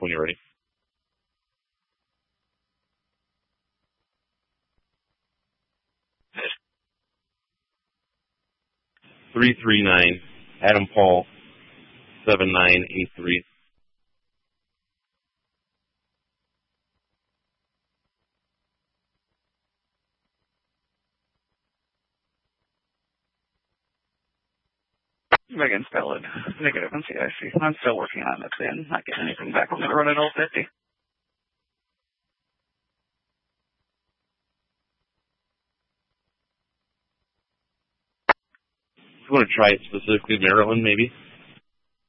when you're ready. 339 Adam Paul 7983. Megan's valid. Negative on CIC. I'm still working on it, then. Not getting anything back. I'm going to run an old 50. You want to try it specifically, Maryland, maybe?